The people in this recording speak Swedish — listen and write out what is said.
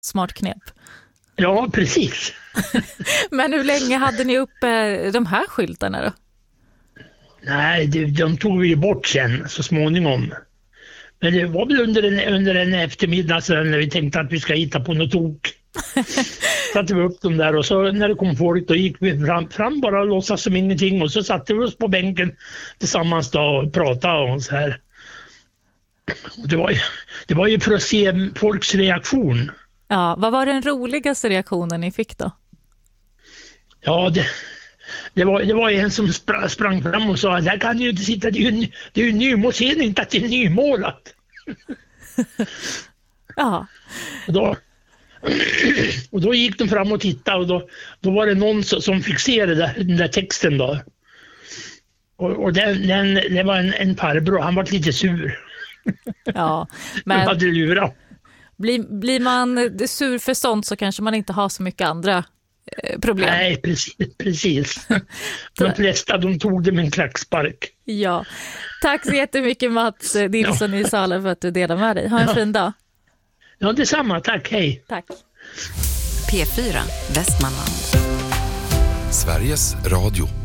Smart knep. Ja, precis. Men hur länge hade ni uppe de här skyltarna då? Nej, de tog vi ju bort sen så småningom. Men det var väl under en eftermiddag sedan när vi tänkte att vi ska hitta på något tok. Satte vi upp dem där och så när det kom folk då gick vi fram bara och låtsas som ingenting och så satte vi oss på bänken tillsammans då och pratade och så här. Och det var ju för att se folks reaktion. Ja, vad var den roligaste reaktionen ni fick då? Ja, det var en som sprang fram och sa att där kan ju inte sitta, det är ju nymålat, ser ni inte att det är nymålat? Ja. Och då gick de fram och tittade och då var det någon som fick se den där texten då. Och det var en farbror, han var lite sur. Ja, men hade lurat. Blir man sur för sånt så kanske man inte har så mycket andra problem. Nej, precis. De flesta, de tog det med en klackspark. Ja. Tack så jättemycket Mats Nilsson i Sala för att du delar med dig. Ha en fin dag. Ja, detsamma. Tack, hej. Tack. P4 Västmanland. Sveriges Radio.